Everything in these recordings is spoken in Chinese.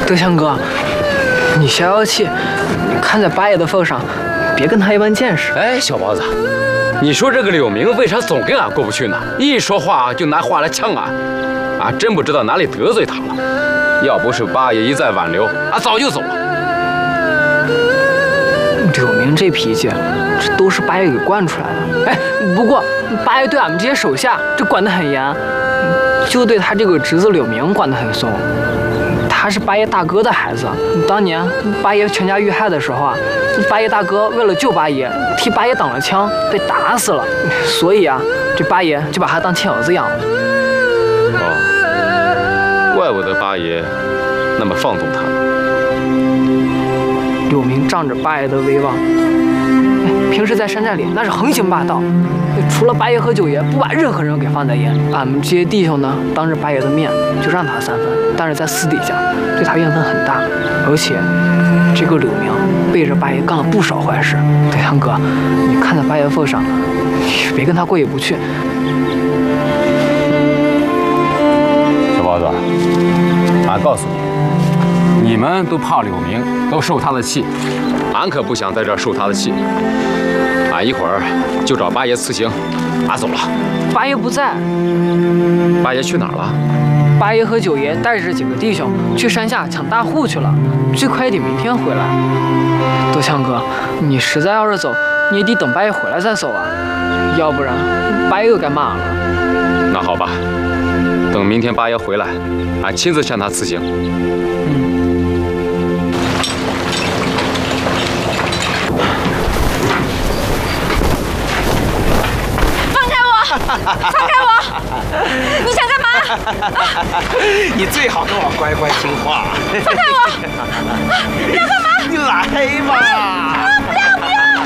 德强哥，你消消气，看在八爷的份上，别跟他一般见识。 哎，小包子，你说这个柳明为啥总跟俺过不去呢？一说话就拿话来呛俺，俺真不知道哪里得罪他了。要不是八爷一再挽留，俺早就走了。 柳明这脾气，这都是八爷给惯出来的。哎，不过八爷对俺们这些手下这管得很严，就对他这个侄子柳明管得很松。他是八爷大哥的孩子，当年八爷全家遇害的时候啊，八爷大哥为了救八爷，替八爷挡了枪，被打死了。所以啊，这八爷就把他当亲儿子养了。 哦，怪不得八爷那么放纵他呢。 柳明仗着八爷的威望，平时在山寨里那是横行霸道，除了八爷和九爷，不把任何人给放在眼里。俺们这些弟兄呢，当着八爷的面就让他3分，但是在私底下对他怨愤很大。而且这个柳明背着八爷干了不少坏事。德强哥，你看在八爷份上，别跟他过意不去。 小包子，俺告诉你，你们都怕柳明，都受他的气，俺可不想在这儿受他的气。俺一会儿就找八爷辞行，俺走了。 八爷不在。 八爷去哪儿了？ 八爷和九爷带着几个弟兄去山下抢大户去了，最快也得明天回来。德强哥，你实在要是走，你也得等八爷回来再走啊，要不然八爷又该骂了。 那好吧，等明天八爷回来，俺亲自向他辞行。 放开我！你想干嘛？ 你最好跟我乖乖听话。 放开我！你要干嘛？ 你来吧！ 不要不要！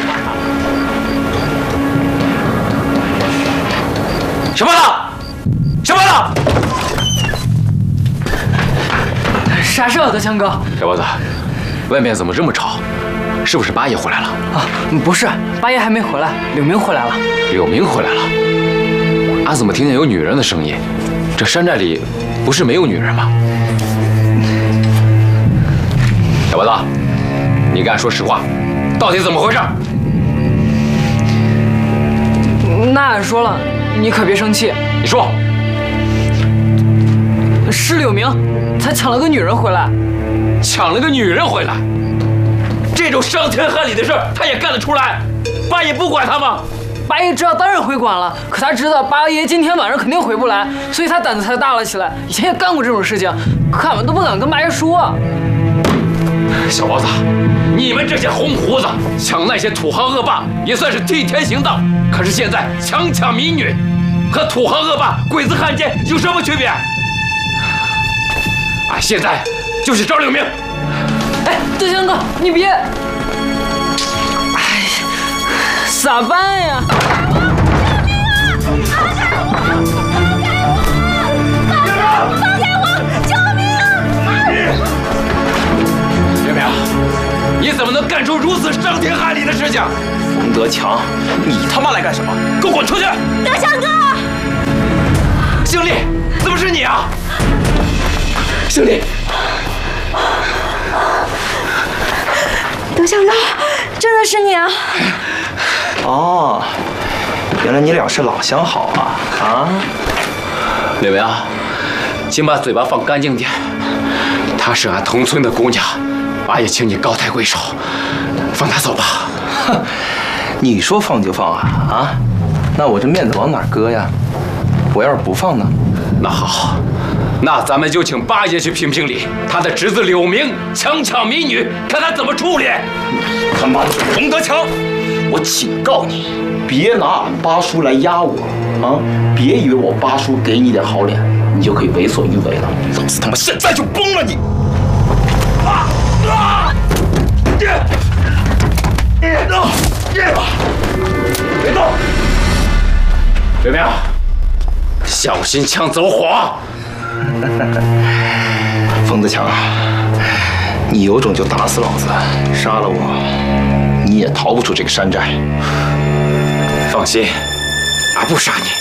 什么了？什么了？ 啥事啊，德强哥？ 小包子，外面怎么这么吵？是不是八爷回来了？ 啊，不是，八爷还没回来，柳明回来了。 柳明回来了。俺怎么听见有女人的声音？这山寨里不是没有女人吗？小包子，你跟俺说实话，到底怎么回事？ 那俺说了，你可别生气。 你说， 是柳明，他抢了个女人回来。 抢了个女人回来？这种伤天害理的事儿，他也干得出来？八爷不管他吗？ 八爷知道当然会管了，可他知道八爷今天晚上肯定回不来，所以他胆子才大了起来。以前也干过这种事情，可俺们都不敢跟八爷说。 小包子，你们这些红胡子抢那些土行恶霸也算是替天行道，可是现在强抢民女，和土行恶霸、鬼子汉奸有什么区别？俺现在就去找柳明。 哎，德强哥，你别。咋办呀？ 放开我！救命啊！ 刘明，你怎么能干出如此伤天害理的事情？ 冯德强，你他妈来干什么？给我滚出去！ 德强哥， 胜利，怎么是你啊？胜利， 德强哥，真的是你啊！ 哦，原来你俩是老相好啊！啊， 柳明，请把嘴巴放干净点。她是俺同村的姑娘，俺也请你高抬贵手，放她走吧。 哼，你说放就放啊？啊，那我这面子往哪搁呀？我要是不放呢？ 那好，那咱们就请八爷去评评理，他的侄子柳明强抢民女，看他怎么处理。 他妈的，冯德强！我警告你，别拿俺八叔来压我啊！别以为我八叔给你点好脸，你就可以为所欲为了。老子他妈现在就崩了你！别动！ 柳明，小心枪走火！ 冯德强，你有种就打死老子，杀了我，你也逃不出这个山寨。 放心，俺不杀你。